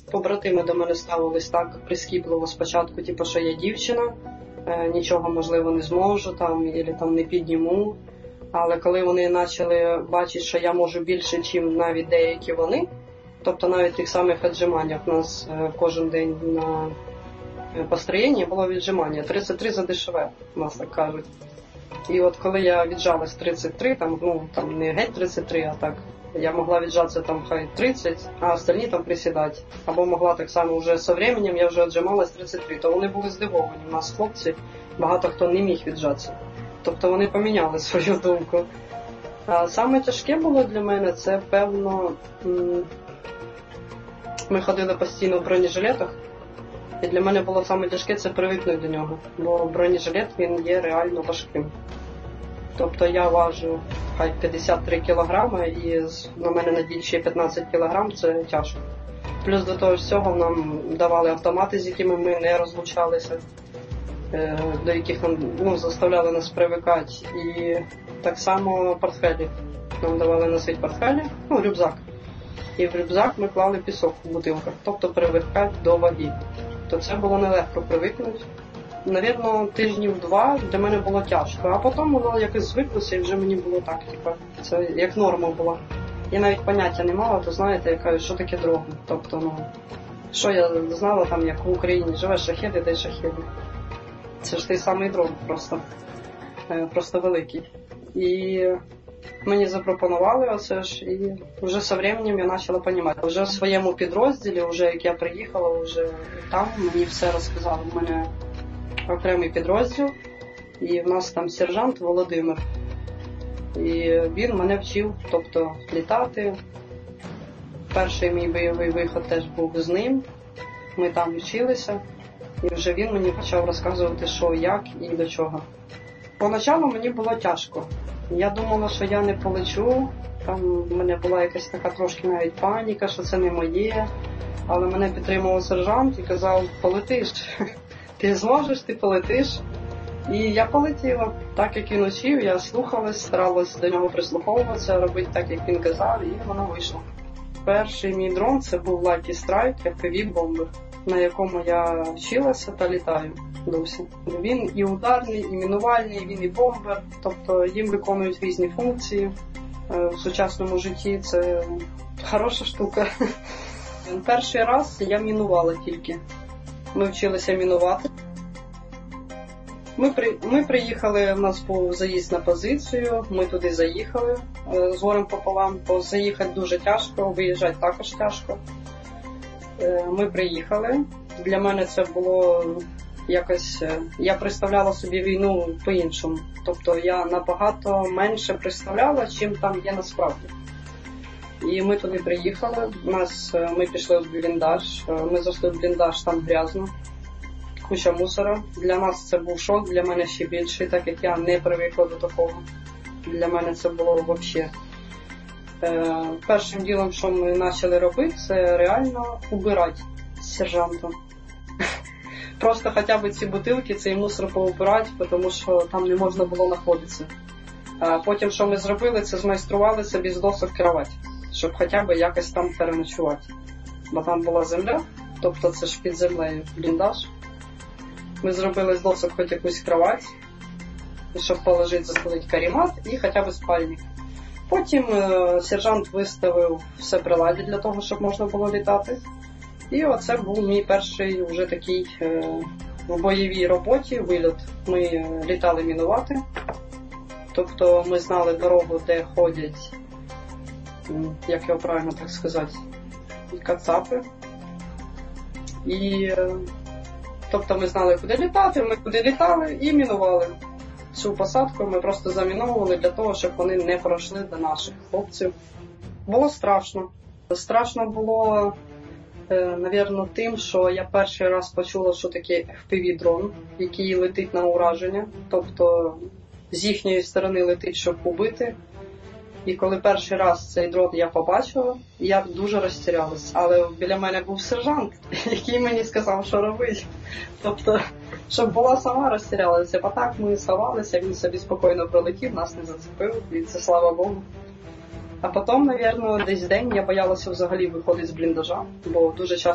Побратими до мене ставились так прискіпливо спочатку, типу, що я дівчина, нічого, можливо, не зможу, або не підніму. Але коли вони почали бачити, що я можу більше, ніж навіть деякі вони, тобто навіть тих самих віджиманнях, у нас кожен день на построєнні було віджимання, 33 за дешеве, у нас так кажуть. І от коли я віджалась 33, не геть 33, а так, я могла віджатися хай 30, а остальні присідати. Або могла так само вже з часом, я вже віджималась 33, то вони були здивовані. У нас хлопці, багато хто не міг віджатися. Тобто вони поміняли свою думку. А саме тяжке було для мене, це певно, ми ходили постійно в бронежилетах. І для мене було саме тяжке це привикнути до нього, бо бронежилет він є реально важким. Тобто я важу хай 53 кілограми і на мене надіть ще 15 кілограм, це тяжко. Плюс до того всього нам давали автомати, з якими ми не розлучалися, до яких нам заставляли нас привикати. І так само портфелі. Нам давали носити портфелі, рюкзак. І в рюкзак ми клали пісок в бутилках, тобто привикати до ваги. То це було нелегко привикнути. Навірно, тижнів 2 для мене було тяжко, а потім воно якось звиклося і вже мені було так, це як норма була. Я навіть поняття не мала, то знаєте, я кажу, що таке дрон. Тобто, що я знала як в Україні живе шахеди, де шахеди. Це ж той самий дрон просто великий. І мені запропонували оце ж, і вже з часом я почала розуміти. Вже в своєму підрозділі, вже як я приїхала, вже там мені все розказали. У мене окремий підрозділ, і в нас там сержант Володимир. І він мене вчив, тобто літати. Перший мій бойовий виход теж був з ним. Ми там вчилися, і вже він мені почав розказувати, що, як і до чого. Поначалу мені було тяжко. Я думала, що я не полечу, там в мене була якась така трошки навіть паніка, що це не моє. Але мене підтримував сержант і казав, полетиш, ти зможеш, ти полетиш. І я полетіла. Так як він учив, я слухалась, старалась до нього прислуховуватися, робити так, як він казав, і воно вийшло. Перший мій дрон це був Lucky Strike, FPV-бомбер, на якому я вчилася та літаю досі. Він і ударний, і мінувальний, він і бомбер, тобто їм виконують різні функції в сучасному житті, це хороша штука. Перший раз я мінувала тільки. Ми вчилися мінувати. Ми приїхали, у нас був заїзд на позицію, ми туди заїхали з горем пополам, бо заїхати дуже тяжко, виїжджати також тяжко. Ми приїхали, для мене це було якось, я представляла собі війну по-іншому, тобто я набагато менше представляла, чим там є насправді. І ми туди приїхали, ми пішли в бліндаж, ми зайшли в бліндаж, там грязно. Куча мусора. Для нас це був шок, для мене ще більший, так як я не привикла до такого. Для мене це було взагалі. Першим ділом, що ми почали робити, це реально убирати з сержантом. Просто хоча б ці бутилки, цей мусор поубирати, тому що там не можна було знаходитися. Потім, що ми зробили, це змайстрували собі з досок кровать, щоб хоча б якось там переночувати. Бо там була земля, тобто це ж під землею бліндаж. Ми зробили з досок хоч якусь кровать, щоб положити, застелити каремат і хоча б спальник. Потім сержант виставив все приладдя для того, щоб можна було літати. І оце був мій перший вже такий в бойовій роботі вильот. Ми літали мінувати, тобто ми знали дорогу, де ходять, як його правильно так сказати, кацапи. І тобто ми знали, куди літати, ми куди літали і мінували. Цю посадку ми просто заміновували для того, щоб вони не пройшли до наших хлопців. Було страшно. Страшно було, навірно, тим, що я перший раз почула, що таке FPV-дрон, який летить на ураження. Тобто з їхньої сторони летить, щоб убити. І коли перший раз цей дрон я побачила, я дуже розтірялась. Але біля мене був сержант, який мені сказав, що робити. Тобто, щоб була сама розтірялася. А так ми сховалися, він собі спокійно пролетів, нас не зацепив, і це слава Богу. А потім, мабуть, десь день я боялася взагалі виходити з бліндажа, бо дуже часто